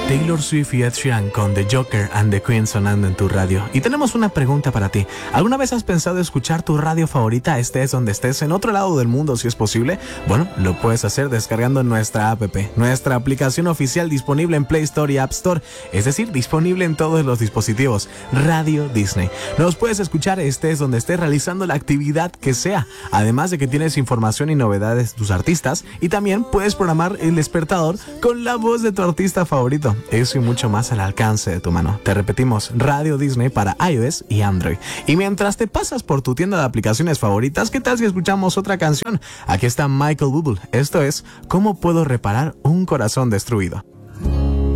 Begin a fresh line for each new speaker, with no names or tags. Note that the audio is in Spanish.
Taylor Swift y Ed Sheeran con The Joker and the Queen sonando en tu radio. Y tenemos una pregunta para ti. ¿Alguna vez has pensado escuchar tu radio favorita, estés donde estés, en otro lado del mundo si es posible? Bueno, lo puedes hacer descargando nuestra app, nuestra aplicación oficial disponible en Play Store y App Store, es decir, disponible en todos los dispositivos. Radio Disney. Nos puedes escuchar estés donde estés realizando la actividad que sea. Además de que tienes información y novedades de tus artistas, y también puedes programar el despertador con la voz de tu artista favorito. Eso y mucho más al alcance de tu mano. Te repetimos, Radio Disney para iOS y Android. Y mientras te pasas por tu tienda de aplicaciones favoritas, ¿qué tal si escuchamos otra canción? Aquí está Michael Bublé. Esto es ¿Cómo puedo reparar un corazón destruido?